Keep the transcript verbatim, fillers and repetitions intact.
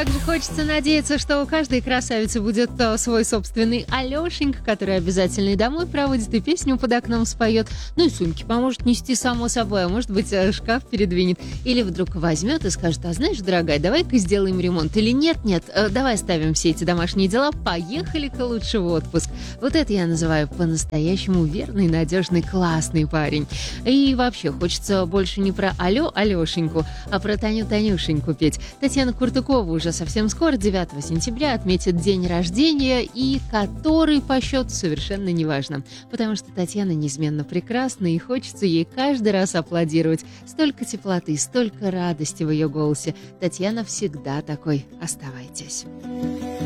также хочется надеяться, что у каждой красавицы будет э, свой собственный Алешенька, который обязательно и домой проводит, и песню под окном споет. Ну и сумки поможет нести, само собой, а может быть, э, шкаф передвинет. Или вдруг возьмет и скажет: а знаешь, дорогая, давай-ка сделаем ремонт. Или нет-нет, э, давай оставим все эти домашние дела, поехали-ка лучше в отпуск. Вот это я называю по-настоящему верный, надежный, классный парень. И вообще, хочется больше не про Алё, Алешеньку, а про Таню, Танюшеньку петь. Татьяна Куртыкова уже совсем скоро, девятого сентября, отметит день рождения, и который по счету совершенно неважно, потому что Татьяна неизменно прекрасна, и хочется ей каждый раз аплодировать. Столько теплоты, столько радости в ее голосе. Татьяна всегда такой. Оставайтесь.